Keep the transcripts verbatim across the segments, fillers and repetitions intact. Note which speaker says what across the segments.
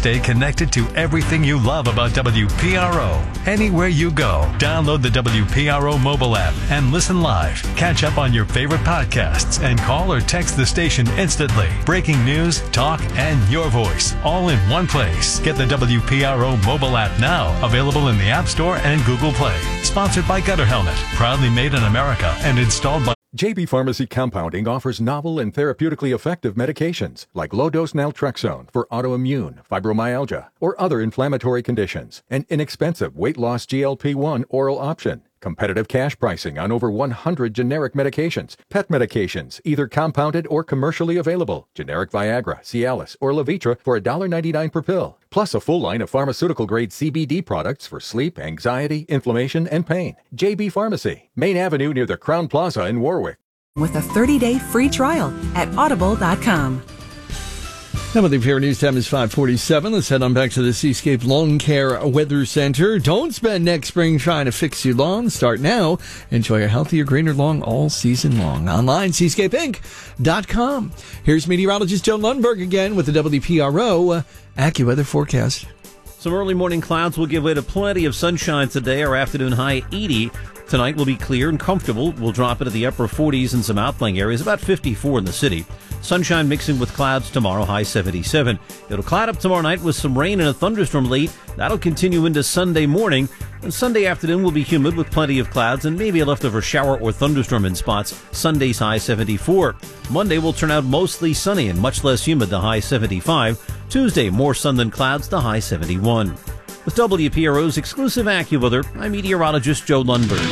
Speaker 1: Stay connected to everything you love about W P R O. Anywhere you go, download the W P R O mobile app and listen live. Catch up on your favorite podcasts and call or text the station instantly. Breaking news, talk, and your voice, all in one place. Get the W P R O mobile app now, available in the App Store and Google Play. Sponsored by Gutter Helmet, proudly made in America and installed by
Speaker 2: J B Pharmacy Compounding offers novel and therapeutically effective medications like low-dose naltrexone for autoimmune, fibromyalgia, or other inflammatory conditions, an inexpensive weight-loss G L P one oral option, competitive cash pricing on over one hundred generic medications, pet medications, either compounded or commercially available, generic Viagra, Cialis, or Levitra for one dollar ninety-nine per pill, plus a full line of pharmaceutical-grade C B D products for sleep, anxiety, inflammation, and pain. J B Pharmacy, Main Avenue near the Crown Plaza in Warwick.
Speaker 3: With a thirty-day free trial at audible dot com.
Speaker 4: Now, the P R News time is five forty-seven. Let's head on back to the Seascape Lawn Care Weather Center. Don't spend next spring trying to fix your lawn. Start now. Enjoy a healthier, greener lawn all season long. Online, seascape inc dot com. Here's meteorologist Joe Lundberg again with the W P R O uh, AccuWeather forecast.
Speaker 5: Some early morning clouds will give way to plenty of sunshine today. Our afternoon high eighty. Tonight will be clear and comfortable. We'll drop into the upper forties in some outlying areas, about fifty-four in the city. Sunshine mixing with clouds tomorrow, high seventy-seven. It'll cloud up tomorrow night with some rain and a thunderstorm late. That'll continue into Sunday morning. And Sunday afternoon will be humid with plenty of clouds and maybe a leftover shower or thunderstorm in spots. Sunday's high seventy-four. Monday will turn out mostly sunny and much less humid, the high seventy-five. Tuesday, more sun than clouds, the high seventy-one. With W P R O's exclusive AccuWeather, I'm meteorologist Joe Lundberg.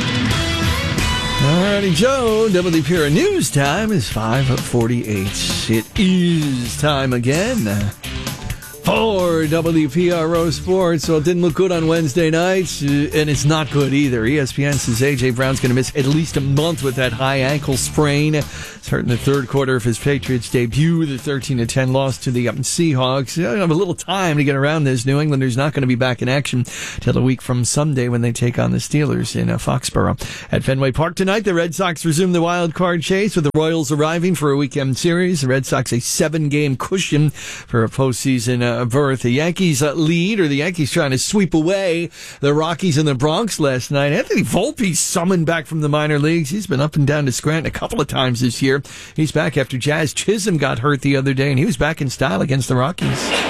Speaker 4: All righty, Joe. W P R O News time is five forty-eight. It is time again for W P R O Sports. So it didn't look good on Wednesday night, and it's not good either. E S P N says A J. Brown's going to miss at least a month with that high ankle sprain. It's hurt in the third quarter of his Patriots debut, the thirteen to ten loss to the um, Seahawks. You have a little time to get around this. New Englanders not going to be back in action till a week from Sunday when they take on the Steelers in uh, Foxborough. At Fenway Park tonight, the Red Sox resume the wild card chase with the Royals arriving for a weekend series. The Red Sox a seven-game cushion for a postseason uh, berth. The Yankees uh, lead, or the Yankees trying to sweep away the Rockies in the Bronx last night. Anthony Volpe summoned back from the minor leagues. He's been up and down to Scranton a couple of times this year. He's back after Jazz Chisholm got hurt the other day, and he was back in style against the Rockies.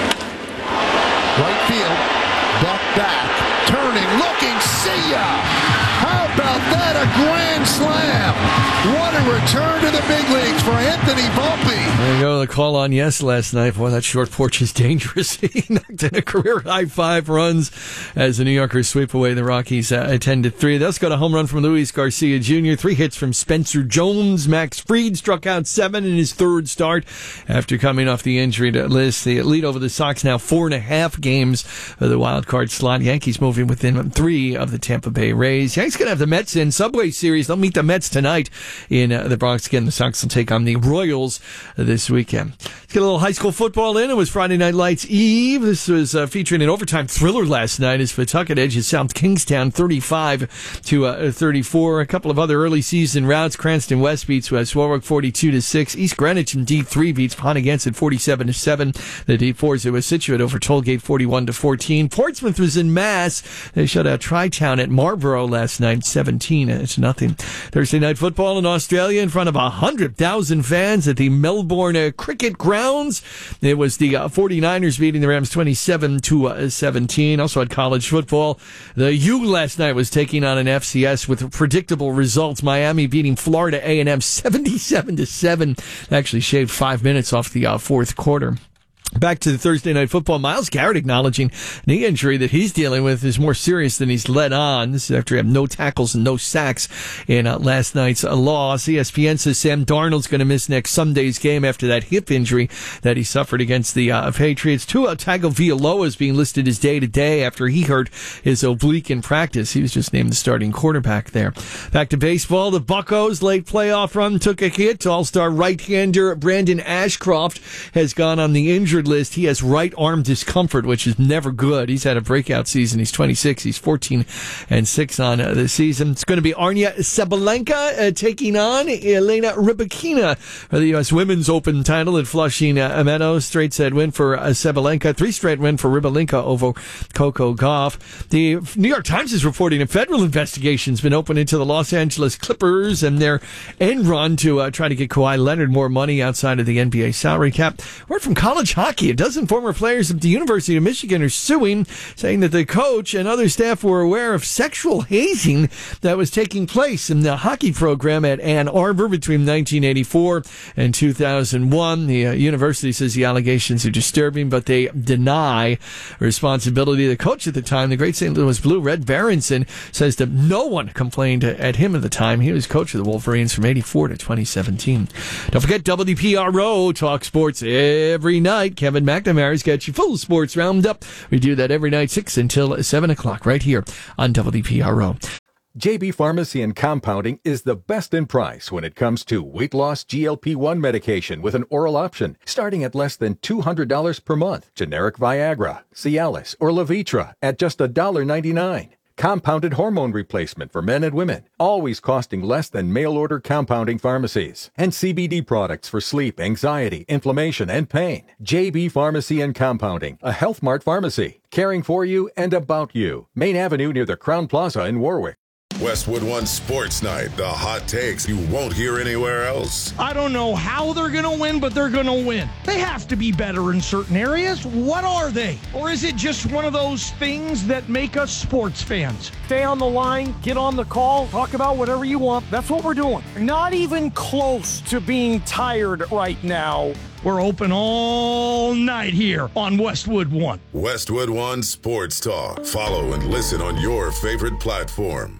Speaker 6: Right field, Buck back, turning, looking, see ya! How about that, a grand slam! What a return to the big leagues for Anthony Volpe!
Speaker 4: There you go, the call on yes last night. Boy, that short porch is dangerous. He knocked in a career high five runs as the New Yorkers sweep away the Rockies uh, ten to three. They also got a home run from Luis Garcia Junior Three hits from Spencer Jones. Max Fried struck out seven in his third start after coming off the injury list. The lead over the Sox now four and a half games of the wild card slot. Yankees moving within three of the Tampa Bay Rays. Yankees going to have the Mets in Subway Series. They'll meet the Mets tonight in uh, the Bronx. Again, the Sox will take on the Royals uh, this weekend. Let's get a little high school football in. It was Friday Night Lights Eve. This was uh, featuring an overtime thriller last night as Pawtucket edges South Kingstown thirty-five to thirty-four. A couple of other early season routes. Cranston West beats uh, Swarwick forty-two to six. East Greenwich in D three beats Pontiac forty-seven to seven. The D fours it was Situate over Tollgate forty-one to fourteen. Portsmouth was in Mass. They shut out Tri-Town at Marlborough last night seventeen to nothing. Thursday night football in Australia in front of one hundred thousand fans at the Melbourne uh, Cricket Grounds. It was the uh, forty-niners beating the Rams twenty-seven to seventeen. Also at college football, the U last night was taking on an F C S with predictable results. Miami beating Florida A and M seventy-seven to seven. Actually shaved five minutes off the uh, fourth quarter. Back to the Thursday night football. Myles Garrett acknowledging knee injury that he's dealing with is more serious than he's let on. This is after he had no tackles and no sacks in uh, last night's uh, loss. E S P N says Sam Darnold's going to miss next Sunday's game after that hip injury that he suffered against the uh, Patriots. Tua Tagovailoa is being listed as day-to-day after he hurt his oblique in practice. He was just named the starting quarterback there. Back to baseball. The Buccos' late playoff run took a hit. All-star right-hander Brandon Ashcroft has gone on the injured injured list. He has right arm discomfort, which is never good. He's had a breakout season. He's twenty-six. He's fourteen and six on uh, the season. It's going to be Arnia Sabalenka uh, taking on Elena Rybakina for the U S Women's Open title at Flushing uh, Meadows. Straight set win for uh, Sabalenka. Three straight win for Rybalenka over Coco Gauff. The New York Times is reporting a federal investigation has been opened into the Los Angeles Clippers and their end run to uh, try to get Kawhi Leonard more money outside of the N B A salary cap. Word from college hockey. A dozen former players of the University of Michigan are suing, saying that the coach and other staff were aware of sexual hazing that was taking place in the hockey program at Ann Arbor between nineteen eighty-four and two thousand one. The uh, university says the allegations are disturbing, but they deny responsibility. The coach at the time, the great Saint Louis Blue, Red Berenson, says that no one complained at him at the time. He was coach of the Wolverines from eighty-four to twenty seventeen. Don't forget W P R O, talk sports every night. Kevin McNamara's got you full sports roundup. We do that every night, six until seven o'clock, right here on W P R O.
Speaker 2: J B Pharmacy and Compounding is the best in price when it comes to weight loss G L P one medication with an oral option, starting at less than two hundred dollars per month. Generic Viagra, Cialis, or Levitra at just one dollar ninety-nine. Compounded hormone replacement for men and women, always costing less than mail-order compounding pharmacies. And C B D products for sleep, anxiety, inflammation, and pain. J B Pharmacy and Compounding, a Health Mart pharmacy, caring for you and about you. Main Avenue near the Crown Plaza in Warwick.
Speaker 7: Westwood One Sports Night, the hot takes you won't hear anywhere else.
Speaker 8: I don't know how they're going to win, but they're going to win. They have to be better in certain areas. What are they? Or is it just one of those things that make us sports fans? Stay on the line, get on the call, talk about whatever you want. That's what we're doing. Not even close to being tired right now. We're open all night here on Westwood One.
Speaker 7: Westwood One Sports Talk. Follow and listen on your favorite platform.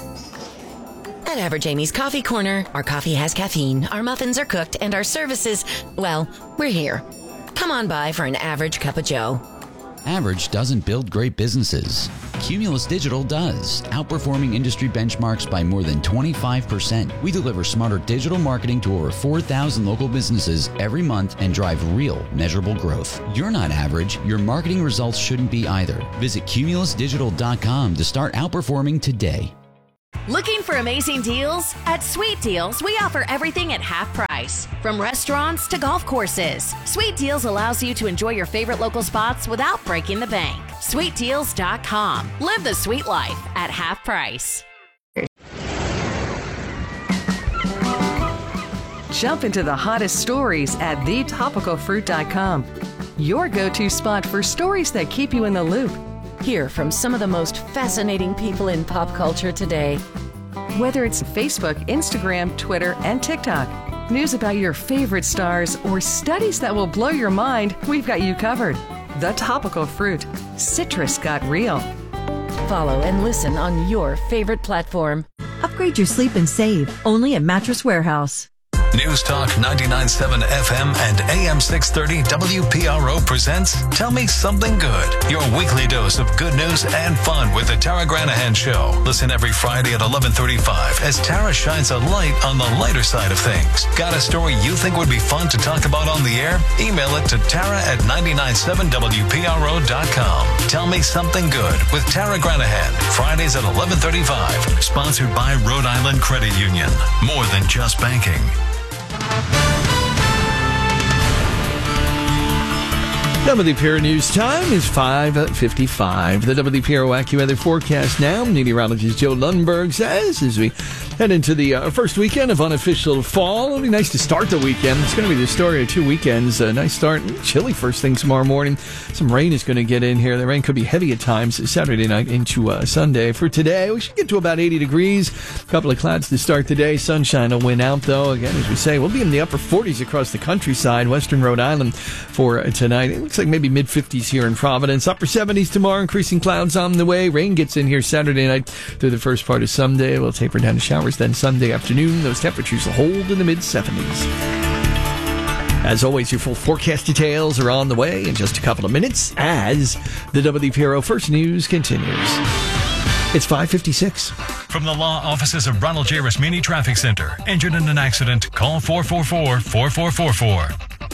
Speaker 9: At Average Amy's Coffee Corner, our coffee has caffeine, our muffins are cooked, and our services, well, we're here. Come on by for an average cup of joe.
Speaker 10: Average doesn't build great businesses. Cumulus Digital does, outperforming industry benchmarks by more than twenty-five percent. We deliver smarter digital marketing to over four thousand local businesses every month and drive real, measurable growth. You're not average. Your marketing results shouldn't be either. Visit cumulus digital dot com to start outperforming today.
Speaker 11: Looking for amazing deals? At Sweet Deals, we offer everything at half price. From restaurants to golf courses, Sweet Deals allows you to enjoy your favorite local spots without breaking the bank. sweet deals dot com. Live the sweet life at half price.
Speaker 3: Jump into the hottest stories at the topical fruit dot com. Your go-to spot for stories that keep you in the loop.
Speaker 9: Hear from some of the most fascinating people in pop culture today.
Speaker 3: Whether it's Facebook, Instagram, Twitter, and TikTok, news about your favorite stars, or studies that will blow your mind, we've got you covered. The Topical Fruit. Citrus got real.
Speaker 9: Follow and listen on your favorite platform.
Speaker 12: Upgrade your sleep and save only at Mattress Warehouse.
Speaker 1: News Talk ninety-nine point seven F M and A M six thirty W P R O presents Tell Me Something Good, your weekly dose of good news and fun with the Tara Granahan Show. Listen every Friday at eleven thirty-five as Tara shines a light on the lighter side of things. Got a story you think would be fun to talk about on the air? Email it to Tara at nine nine seven W P R O dot com. Tell Me Something Good with Tara Granahan, Fridays at eleven thirty-five. Sponsored by Rhode Island Credit Union. More than just banking.
Speaker 4: W P R O News time is five fifty-five. The W P R O AccuWeather forecast now. Meteorologist Joe Lundberg says as we head into the uh, first weekend of unofficial fall, it'll be nice to start the weekend. It's going to be the story of two weekends. A nice start. Chilly first thing tomorrow morning. Some rain is going to get in here. The rain could be heavy at times Saturday night into uh, Sunday. For today, we should get to about eighty degrees. A couple of clouds to start the day. Sunshine will win out, though. Again, as we say, we'll be in the upper forties across the countryside, western Rhode Island for uh, tonight. It looks like maybe mid-fifties here in Providence. Upper seventies tomorrow, increasing clouds on the way. Rain gets in here Saturday night through the first part of Sunday. We'll taper down to showers then Sunday afternoon. Those temperatures will hold in the mid-seventies. As always, your full forecast details are on the way in just a couple of minutes as the W P R O First News continues. It's five fifty-six.
Speaker 1: From the law offices of Ronald J. Rasmini Traffic Center. Injured in an accident? Call four four four, four four four four.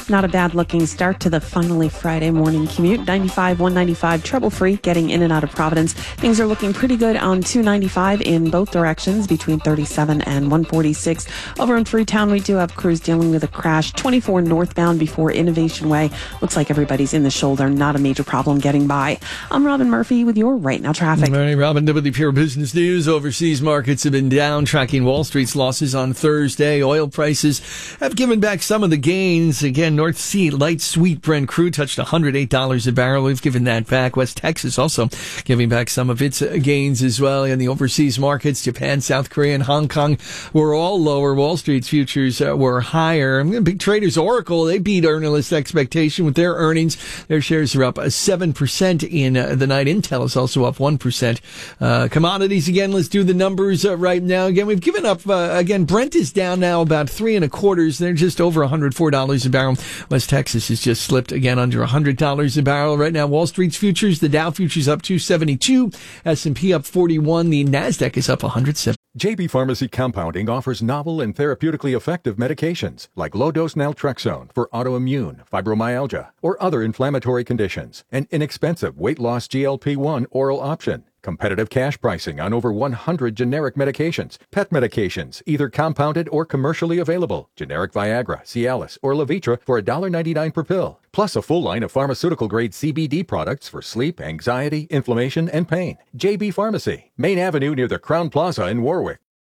Speaker 13: Not a bad looking start to the finally Friday morning commute. ninety-five, one ninety-five, trouble-free getting in and out of Providence. Things are looking pretty good on two ninety-five in both directions between thirty-seven and one forty-six. Over in Freetown, we do have crews dealing with a crash. twenty-four northbound before Innovation Way. Looks like everybody's in the shoulder. Not a major problem getting by. I'm Robin Murphy with your Right Now traffic.
Speaker 4: All right, Robin, W P R Business News. Overseas markets have been down, tracking Wall Street's losses on Thursday. Oil prices have given back some of the gains. Again, North Sea light sweet Brent crude touched one hundred eight dollars a barrel. We've given that back. West Texas also giving back some of its gains as well. In the overseas markets, Japan, South Korea, and Hong Kong were all lower. Wall Street's futures uh, were higher. Big traders Oracle, they beat analyst expectation with their earnings. Their shares are up seven percent in uh, the night. Intel is also up one percent. Uh, commodities, again, let's do the numbers uh, right now. Again, we've given up, uh, again, Brent is down now about three and a quarters. They're just over one hundred four dollars a barrel. West Texas has just slipped again under one hundred dollars a barrel. Right now, Wall Street's futures, the Dow futures up two seventy-two, S and P up forty-one, the NASDAQ is up one hundred seven.
Speaker 2: J B Pharmacy Compounding offers novel and therapeutically effective medications like low-dose naltrexone for autoimmune, fibromyalgia, or other inflammatory conditions, an inexpensive weight-loss G L P one oral option, competitive cash pricing on over one hundred generic medications, pet medications, either compounded or commercially available, generic Viagra, Cialis, or Levitra for one dollar ninety-nine per pill, plus a full line of pharmaceutical-grade C B D products for sleep, anxiety, inflammation, and pain. J B Pharmacy, Main Avenue near the Crown Plaza in Warwick.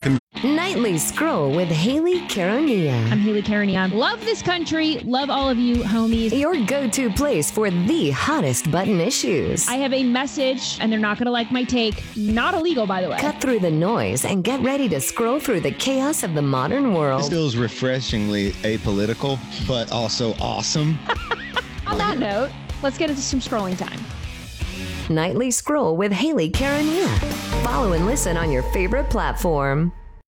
Speaker 14: Nightly Scroll with Haley Caronia.
Speaker 15: I'm Haley Caronia. Love this country. Love all of you, homies.
Speaker 14: Your go-to place for the hottest button issues.
Speaker 15: I have a message, and they're not going to like my take. Not illegal, by the way.
Speaker 14: Cut through the noise and get ready to scroll through the chaos of the modern world.
Speaker 16: This feels refreshingly apolitical, but also awesome.
Speaker 15: On that note, let's get into some scrolling time.
Speaker 14: Nightly Scroll with Haley Caronia. Follow and listen on your favorite platform.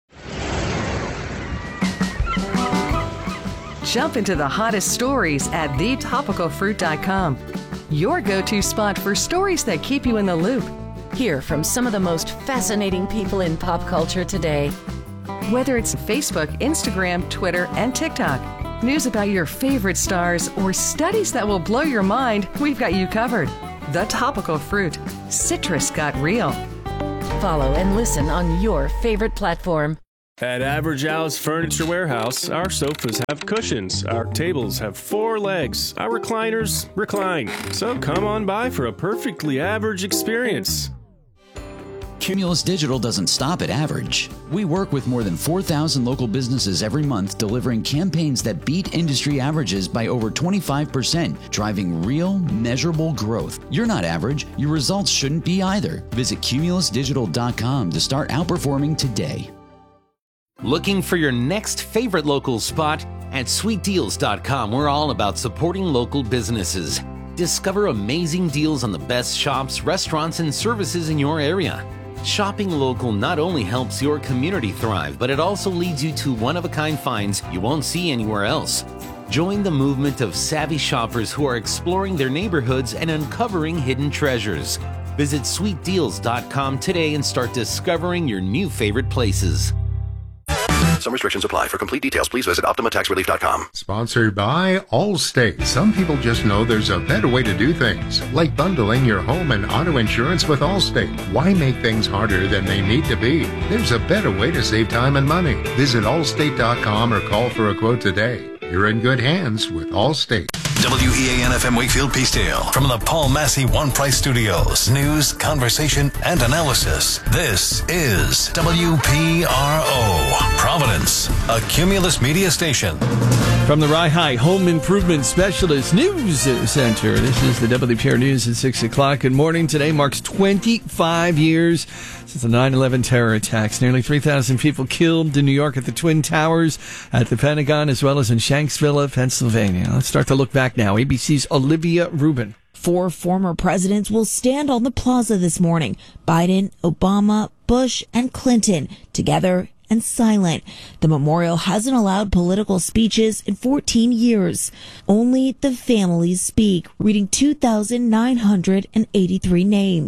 Speaker 3: Jump into the hottest stories at the topical fruit dot com. Your go-to spot for stories that keep you in the loop.
Speaker 9: Hear from some of the most fascinating people in pop culture today.
Speaker 3: Whether it's Facebook, Instagram, Twitter, and TikTok, news about your favorite stars, or studies that will blow your mind, we've got you covered. The Topical Fruit. Citrus got real.
Speaker 9: Follow and listen on your favorite platform.
Speaker 17: At Average Al's Furniture Warehouse, our sofas have cushions, our tables have four legs, our recliners recline. So come on by for a perfectly average experience.
Speaker 10: Cumulus Digital doesn't stop at average. We work with more than four thousand local businesses every month, delivering campaigns that beat industry averages by over twenty-five percent, driving real, measurable growth. You're not average. Your results shouldn't be either. Visit cumulus digital dot com to start outperforming today.
Speaker 18: Looking for your next favorite local spot? At sweet deals dot com, we're all about supporting local businesses. Discover amazing deals on the best shops, restaurants, and services in your area. Shopping local not only helps your community thrive, but it also leads you to one-of-a-kind finds you won't see anywhere else. Join the movement of savvy shoppers who are exploring their neighborhoods and uncovering hidden treasures. Visit sweet deals dot com today and start discovering your new favorite places.
Speaker 19: Some restrictions apply. For complete details, please visit optima tax relief dot com.
Speaker 20: Sponsored by Allstate. Some people just know there's a better way to do things, like bundling your home and auto insurance with Allstate. Why make things harder than they need to be? There's a better way to save time and money. Visit allstate dot com or call for a quote today. You're in good hands with Allstate.
Speaker 1: W E A N F M Wakefield Peacedale. From the Paul Massey One Price Studios. News, conversation, and analysis. This is W P R O. Providence, a Cumulus media station.
Speaker 4: From the Rye High Home Improvement Specialist News Center, this is the W P R News at six o'clock. Good morning. Today marks twenty-five years since the nine eleven terror attacks. Nearly three thousand people killed in New York at the Twin Towers, at the Pentagon, as well as in Shanksville, Pennsylvania. Let's start to look back now. A B C's Olivia Rubin.
Speaker 21: Four former presidents will stand on the plaza this morning. Biden, Obama, Bush, and Clinton, together and silent. The memorial hasn't allowed political speeches in fourteen years. Only the families speak, reading two thousand nine hundred eighty-three names.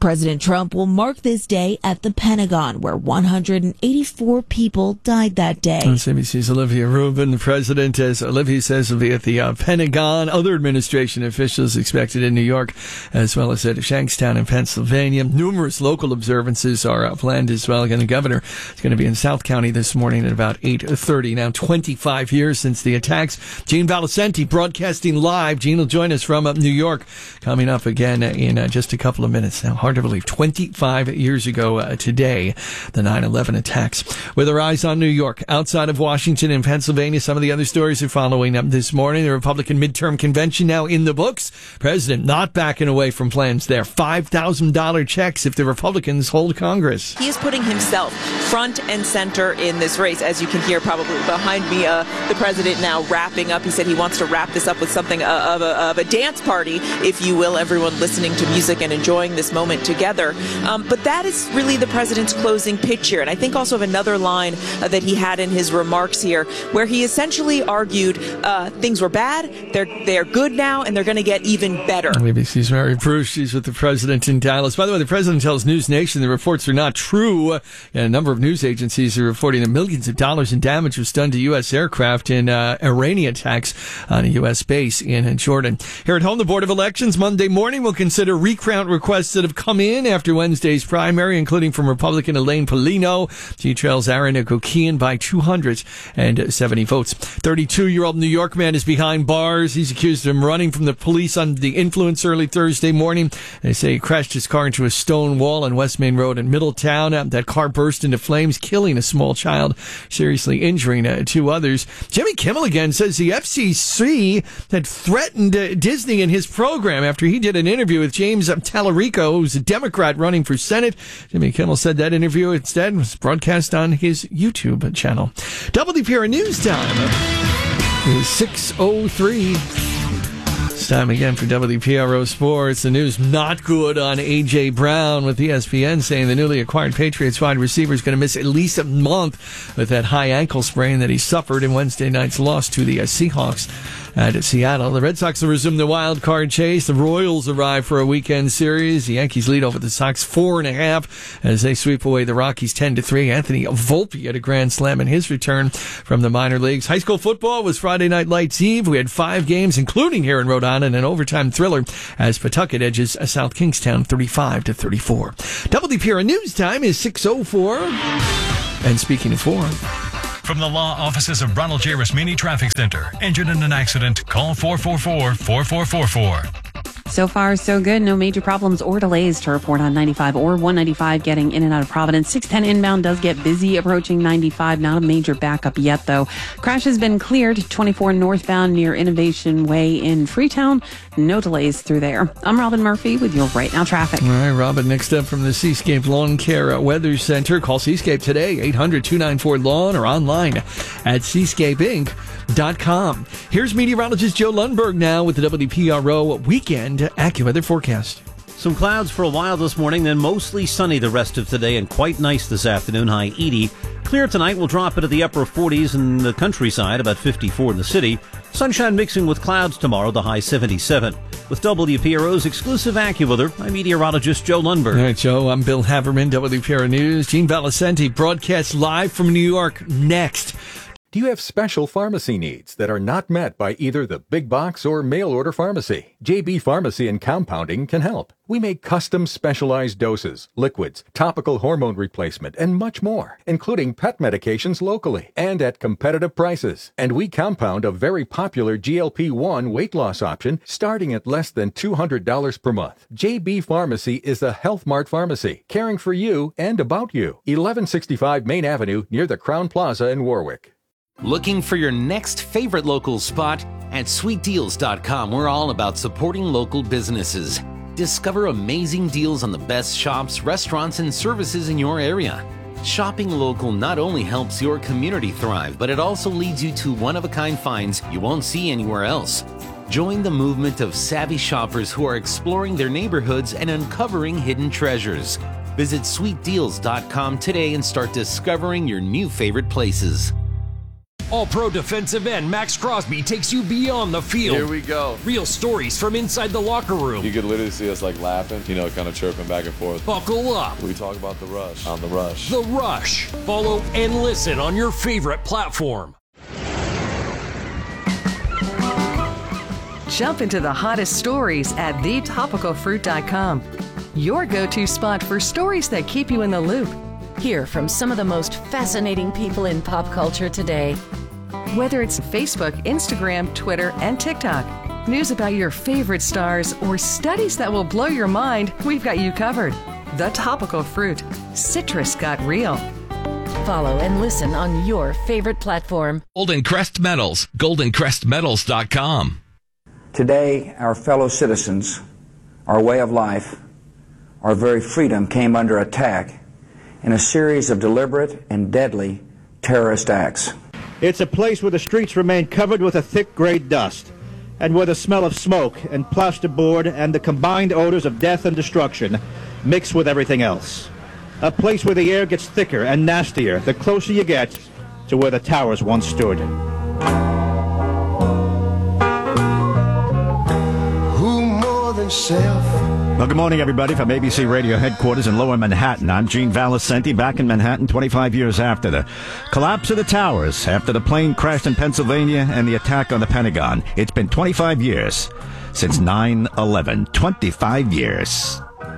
Speaker 21: President Trump will mark this day at the Pentagon, where one hundred eighty-four people died that day.
Speaker 4: On C B C's Olivia Rubin, the president, as Olivia says, will be at the uh, Pentagon. Other administration officials expected in New York, as well as at Shankstown in Pennsylvania. Numerous local observances are uh, planned as well. Again, the governor is going to be in South County this morning at about eight thirty. Now, twenty-five years since the attacks. Gene Valicenti broadcasting live. Gene will join us from uh, New York coming up again in uh, just a couple of minutes. Now, hard to believe, twenty-five years ago uh, today, the nine eleven attacks. With our eyes on New York, outside of Washington and Pennsylvania, some of the other stories are following up this morning. The Republican midterm convention now in the books. President not backing away from plans there. five thousand dollars checks if the Republicans hold Congress.
Speaker 5: He is putting himself front and center in this race. As you can hear probably behind me, uh, the president now wrapping up. He said he wants to wrap this up with something uh, of, a, of a dance party, if you will, everyone listening to music and enjoying this moment together. Um, but that is really the president's closing pitch here. And I think also of another line uh, that he had in his remarks here, where he essentially argued uh, things were bad, they're, they're good now, and they're going to get even better.
Speaker 4: A B C's Mary Bruce, she's with the president in Dallas. By the way, the president tells News Nation the reports are not true. And a number of news agencies are reporting that millions of dollars in damage was done to U S aircraft in uh, Iranian attacks on a U S base in Jordan. Here at home, the Board of Elections Monday morning will consider recount requests that have come in after Wednesday's primary, including from Republican Elaine Polino. She trails Aaron Agokian by two hundred seventy votes. thirty-two-year-old New York man is behind bars. He's accused of running from the police under the influence early Thursday morning. They say he crashed his car into a stone wall on West Main Road in Middletown. That car burst into flames, killing a small child, seriously injuring uh, two others. Jimmy Kimmel again says the F C C had threatened uh, Disney in his program after he did an interview with James Tallarico, who's a Democrat running for Senate. Jimmy Kimmel said that interview instead was broadcast on his YouTube channel. W P R News Time is six oh three. It's time again for W P R O Sports. The news not good on A J. Brown, with E S P N saying the newly acquired Patriots wide receiver is going to miss at least a month with that high ankle sprain that he suffered in Wednesday night's loss to the uh, Seahawks at Seattle. The Red Sox will resume the wild card chase. The Royals arrive for a weekend series. The Yankees lead over the Sox four and a half as they sweep away the Rockies ten to three. Anthony Volpe had a grand slam in his return from the minor leagues. High school football was Friday Night Lights Eve. We had five games, including here in Rhode Island, an overtime thriller as Pawtucket edges South Kingstown thirty-five to thirty-four. W P R News Time is six oh four. And speaking of four,
Speaker 1: from the law offices of Ronald J. Rasmini Traffic Center. Injured in an accident? Call four four four, four four four four.
Speaker 13: So far, so good. No major problems or delays to report on ninety-five or one ninety-five getting in and out of Providence. six ten inbound does get busy approaching ninety-five. Not a major backup yet, though. Crash has been cleared. twenty-four northbound near Innovation Way in Freetown. No delays through there. I'm Robin Murphy with your Right Now traffic.
Speaker 4: All right, Robin, next up from the Seascape Lawn Care Weather Center. Call Seascape today, eight hundred, two nine four, lawn, or online at seascape inc dot com. Here's meteorologist Joe Lundberg now with the W P R O Weekend AccuWeather forecast.
Speaker 22: Some clouds for a while this morning, then mostly sunny the rest of today and quite nice this afternoon, high eighty. Clear tonight, will drop into the upper forties in the countryside, about fifty-four in the city. Sunshine mixing with clouds tomorrow, the high seventy-seven. With W P R O's exclusive AccuWeather, I'm meteorologist Joe Lundberg.
Speaker 4: All right, Joe, I'm Bill Haverman, W P R News. Gene Valicenti broadcasts live from New York next.
Speaker 2: Do you have special pharmacy needs that are not met by either the big box or mail-order pharmacy? J B Pharmacy and Compounding can help. We make custom specialized doses, liquids, topical hormone replacement, and much more, including pet medications locally and at competitive prices. And we compound a very popular G L P one weight loss option starting at less than two hundred dollars per month. J B Pharmacy is a Health Mart pharmacy, caring for you and about you. eleven sixty-five Main Avenue near the Crown Plaza in Warwick.
Speaker 18: Looking for your next favorite local spot? At sweet deals dot com, we're all about supporting local businesses. Discover amazing deals on the best shops, restaurants, and services in your area. Shopping local not only helps your community thrive, but it also leads you to one-of-a-kind finds you won't see anywhere else. Join the movement of savvy shoppers who are exploring their neighborhoods and uncovering hidden treasures. Visit sweet deals dot com today and start discovering your new favorite places.
Speaker 6: All-Pro defensive end Max Crosby takes you beyond the field.
Speaker 8: Here we go.
Speaker 6: Real stories from inside the locker room.
Speaker 8: You could literally see us like laughing, you know, kind of chirping back and forth.
Speaker 6: Buckle up.
Speaker 8: We talk about The Rush on The Rush.
Speaker 6: The Rush. Follow and listen on your favorite platform.
Speaker 3: Jump into the hottest stories at the topical fruit dot com. Your go-to spot for stories that keep you in the loop.
Speaker 9: Hear from some of the most fascinating people in pop culture today.
Speaker 3: Whether it's Facebook, Instagram, Twitter, and TikTok, news about your favorite stars, or studies that will blow your mind, we've got you covered. The Topical Fruit. Citrus got real.
Speaker 9: Follow and listen on your favorite platform.
Speaker 23: Golden Crest Medals. golden crest medals dot com.
Speaker 24: Today, our fellow citizens, our way of life, our very freedom came under attack in a series of deliberate and deadly terrorist acts.
Speaker 25: It's a place where the streets remain covered with a thick gray dust, and where the smell of smoke and plasterboard and the combined odors of death and destruction mix with everything else. A place where the air gets thicker and nastier the closer you get to where the towers once stood.
Speaker 26: Well, good morning, everybody, from A B C Radio headquarters in Lower Manhattan. I'm Gene Valicenti, back in Manhattan twenty-five years after the collapse of the towers, after the plane crashed in Pennsylvania and the attack on the Pentagon. It's been twenty-five years since nine eleven. twenty-five years.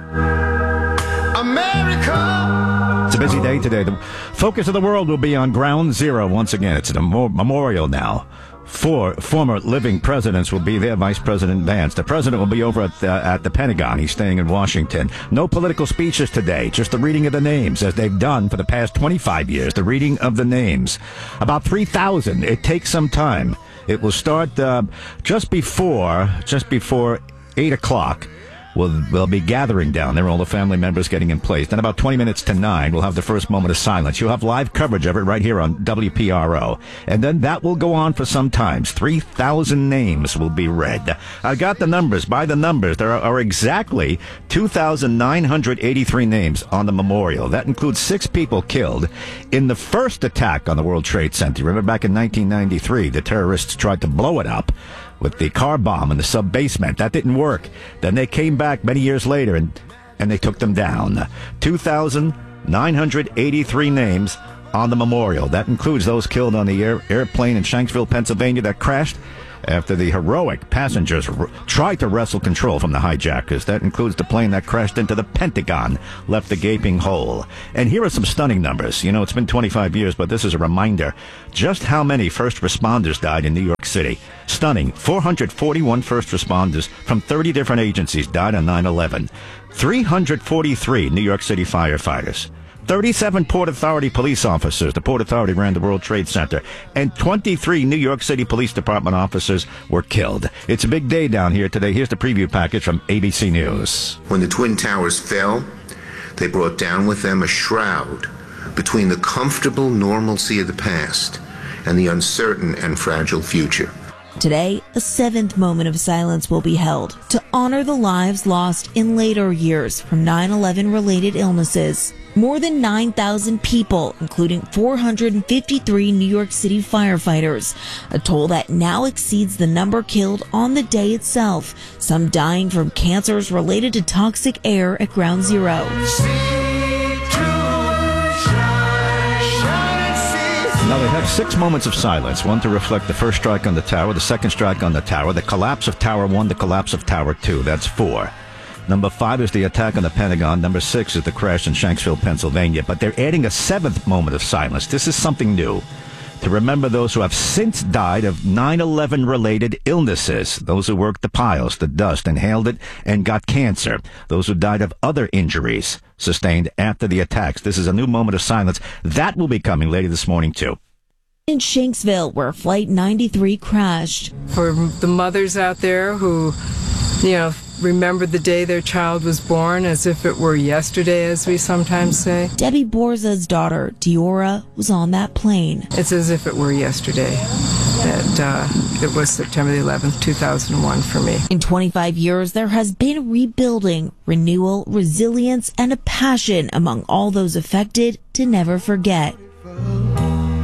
Speaker 26: America! It's a busy day today. The focus of the world will be on Ground Zero once again. It's a memorial now. Four former living presidents will be there. Vice President Vance. The president will be over at the, at the Pentagon. He's staying in Washington. No political speeches today, just the reading of the names, as they've done for the past twenty-five years, the reading of the names. About three thousand. It takes some time. It will start uh, just before, just before eight o'clock. We'll, we'll be gathering down there, all the family members getting in place. Then about twenty minutes to nine, we'll have the first moment of silence. You'll have live coverage of it right here on W P R O. And then that will go on for some time. three thousand names will be read. I got the numbers. By the numbers, there are, are exactly two thousand nine hundred eighty-three names on the memorial. That includes six people killed in the first attack on the World Trade Center. Remember back in nineteen ninety-three, the terrorists tried to blow it up with the car bomb in the sub-basement. That didn't work. Then they came back many years later, and, and they took them down. two thousand nine hundred eighty-three names on the memorial. That includes those killed on the air, airplane in Shanksville, Pennsylvania that crashed after the heroic passengers r- tried to wrestle control from the hijackers. That includes the plane that crashed into the Pentagon, left a gaping hole. And here are some stunning numbers. You know, it's been twenty-five years, but this is a reminder just how many first responders died in New York City. Stunning. four hundred forty-one first responders from thirty different agencies died on nine eleven. three hundred forty-three New York City firefighters. thirty-seven Port Authority police officers. The Port Authority ran the World Trade Center. And twenty-three New York City Police Department officers were killed. It's a big day down here today. Here's the preview package from A B C News.
Speaker 27: When the Twin Towers fell, they brought down with them a shroud between the comfortable normalcy of the past and the uncertain and fragile future.
Speaker 21: Today, a seventh moment of silence will be held to honor the lives lost in later years from nine eleven related illnesses. More than nine thousand people, including four hundred fifty-three New York City firefighters, a toll that now exceeds the number killed on the day itself, some dying from cancers related to toxic air at Ground Zero.
Speaker 26: Now, they have six moments of silence, one to reflect the first strike on the tower, the second strike on the tower, the collapse of Tower one, the collapse of Tower two. That's four. Number five is the attack on the Pentagon. Number six is the crash in Shanksville, Pennsylvania. But they're adding a seventh moment of silence. This is something new. To remember those who have since died of nine eleven related illnesses. Those who worked the piles, the dust, inhaled it, and got cancer. Those who died of other injuries sustained after the attacks. This is a new moment of silence. That will be coming later this morning, too.
Speaker 21: In Shanksville, where Flight ninety-three crashed.
Speaker 28: For the mothers out there who, you know, remembered the day their child was born as if it were yesterday, as we sometimes say.
Speaker 21: Debbie Borza's daughter, Diora, was on that plane.
Speaker 28: It's as if it were yesterday. That uh, it was September the eleventh, two thousand one for me.
Speaker 21: In twenty-five years, there has been rebuilding, renewal, resilience, and a passion among all those affected to never forget.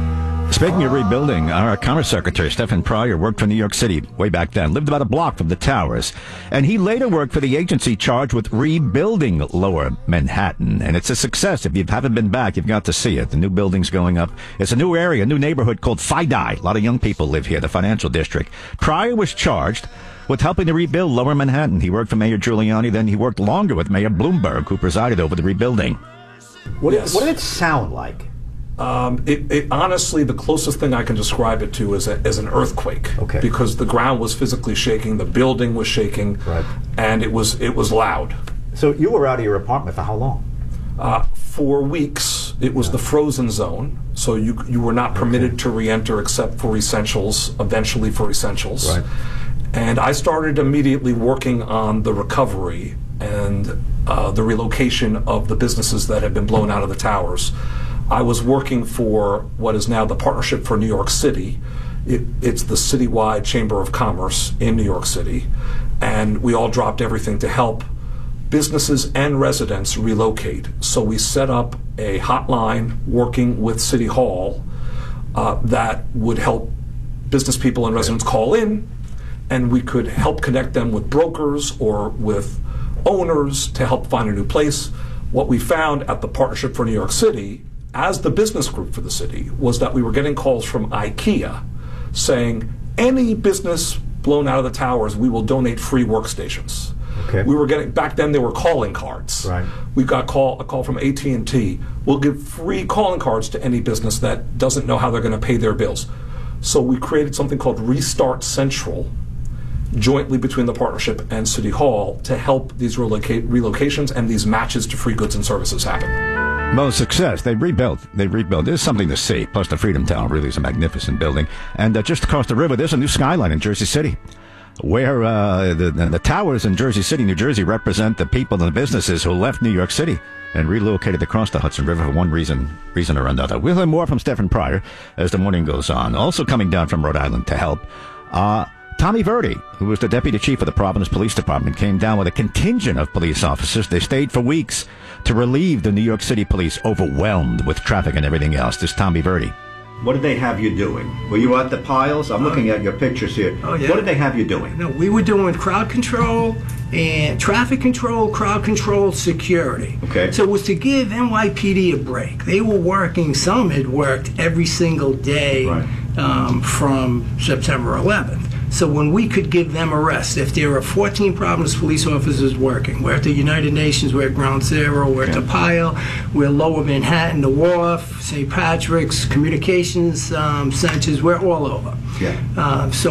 Speaker 26: Speaking of rebuilding, our Commerce Secretary, Stephen Pryor, worked for New York City way back then, lived about a block from the towers, and he later worked for the agency charged with rebuilding Lower Manhattan. And it's a success. If you haven't been back, you've got to see it. The new building's going up. It's a new area, a new neighborhood called FiDi. A lot of young people live here, the financial district. Pryor was charged with helping to rebuild Lower Manhattan. He worked for Mayor Giuliani, then he worked longer with Mayor Bloomberg, who presided over the rebuilding.
Speaker 7: What,
Speaker 10: Yes.
Speaker 7: what did it sound like?
Speaker 10: Um, it, it honestly, the closest thing I can describe it to is, a, is an earthquake.
Speaker 7: Okay.
Speaker 10: Because the ground was physically shaking, the building was shaking,
Speaker 7: Right.
Speaker 10: and it was it was loud.
Speaker 7: So you were out of your apartment for how long?
Speaker 10: Uh, for weeks, it was the frozen zone, so you you were not permitted to re-enter except for essentials. Eventually, for essentials.
Speaker 7: Right.
Speaker 10: And I started immediately working on the recovery and uh, the relocation of the businesses that had been blown out of the towers. I was working for what is now the Partnership for New York City. It, it's the citywide Chamber of Commerce in New York City. And we all dropped everything to help businesses and residents relocate. So we set up a hotline working with City Hall uh, that would help business people and residents call in, and we could help connect them with brokers or with owners to help find a new place. What we found at the Partnership for New York City, as the business group for the city, was that we were getting calls from IKEA saying, any business blown out of the towers, we will donate free workstations.
Speaker 7: Okay.
Speaker 10: We were getting, back then there were calling cards.
Speaker 7: Right.
Speaker 10: We got call, a call from A T and T. We'll give free calling cards to any business that doesn't know how they're going to pay their bills. So we created something called Restart Central, jointly between the partnership and City Hall, to help these relocate, relocations and these matches to free goods and services happen.
Speaker 26: Well, success. They rebuilt. They rebuilt. There's something to see. Plus, the Freedom Tower really is a magnificent building. And uh, just across the river, there's a new skyline in Jersey City, where uh, the, the, the towers in Jersey City, New Jersey, represent the people and the businesses who left New York City and relocated across the Hudson River for one reason, reason or another. We'll hear more from Stephen Pryor as the morning goes on. Also coming down from Rhode Island to help, uh, Tommy Verdi, who was the deputy chief of the Providence Police Department, came down with a contingent of police officers. They stayed for weeks to relieve the New York City police, overwhelmed with traffic and everything else. This is Tommy Verdi.
Speaker 7: What did they have you doing? Were you at the piles? I'm looking at your pictures here.
Speaker 11: Oh, yeah.
Speaker 7: What did they have you doing?
Speaker 11: No, we were doing crowd control and traffic control, crowd control, security.
Speaker 7: Okay.
Speaker 11: So it was to give N Y P D a break. They were working, some had worked every single day
Speaker 7: Right.
Speaker 11: um, from September eleventh. So when we could give them a rest, if there are fourteen Providence police officers working, we're at the United Nations, we're at Ground Zero, we're at the Pile, we're Lower Manhattan, the Wharf, Saint Patrick's, communications um, centers, we're all over.
Speaker 7: Yeah.
Speaker 11: Um, so